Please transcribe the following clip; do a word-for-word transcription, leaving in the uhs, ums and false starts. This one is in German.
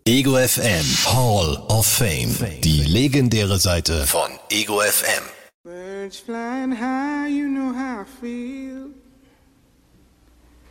Ego F M Hall of Fame. Die legendäre Seite von Ego F M. Birds flying high, you know how I feel.